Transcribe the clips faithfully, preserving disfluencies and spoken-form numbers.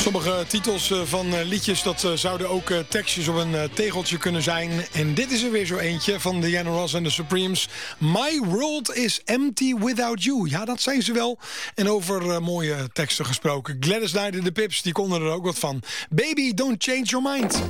Sommige titels van liedjes, dat zouden ook tekstjes op een tegeltje kunnen zijn. En dit is er weer zo eentje van Diana Ross en de Supremes. My world is empty without you. Ja, dat zijn ze wel. En over uh, mooie teksten gesproken. Gladys Knight en de Pips, die konden er ook wat van. Baby, don't change your mind.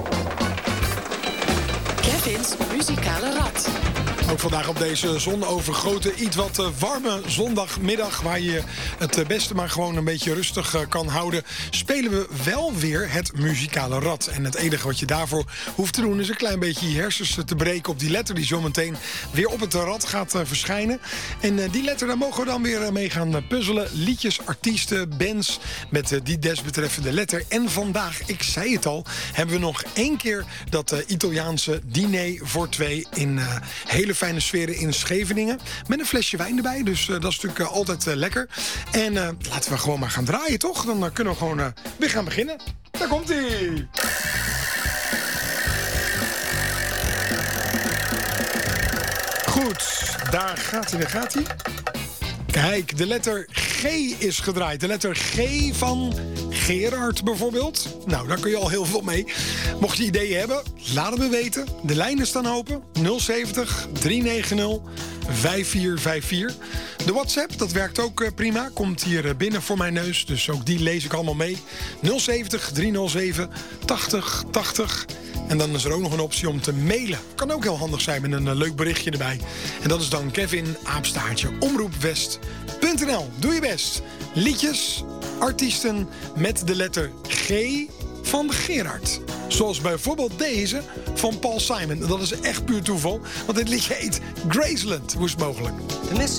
Kevin's muzikale rad. Ook vandaag op deze zonovergoten, iets wat warme zondagmiddag, waar je het beste maar gewoon een beetje rustig kan houden, spelen we wel weer het muzikale rad. En het enige wat je daarvoor hoeft te doen is een klein beetje je hersens te breken op die letter die zometeen weer op het rad gaat verschijnen. En die letter, daar mogen we dan weer mee gaan puzzelen. Liedjes, artiesten, bands met die desbetreffende letter. En vandaag, ik zei het al, hebben we nog één keer dat Italiaanse diner voor twee in uh, hele fijne sferen in Scheveningen. Met een flesje wijn erbij, dus uh, dat is natuurlijk uh, altijd uh, lekker. En uh, laten we gewoon maar gaan draaien, toch? Dan uh, kunnen we gewoon uh, weer gaan beginnen. Daar komt-ie! Goed, daar gaat hij, daar gaat hij. Kijk, de letter G is gedraaid. De letter G van Gerard bijvoorbeeld. Nou, daar kun je al heel veel mee. Mocht je ideeën hebben, laat het me weten. De lijnen staan open. nul zeventig, driehonderdnegentig, vijfhonderdvijfenvijftig. De WhatsApp, dat werkt ook prima. Komt hier binnen voor mijn neus. Dus ook die lees ik allemaal mee. nul zeventig, driehonderdzeven, tachtig, tachtig. En dan is er ook nog een optie om te mailen. Kan ook heel handig zijn met een uh, leuk berichtje erbij. En dat is dan Kevin, apenstaartje, omroepwest punt n l. Doe je best. Liedjes, artiesten met de letter G van Gerard. Zoals bijvoorbeeld deze van Paul Simon. Dat is echt puur toeval, want dit liedje heet Graceland. Hoe is het mogelijk? The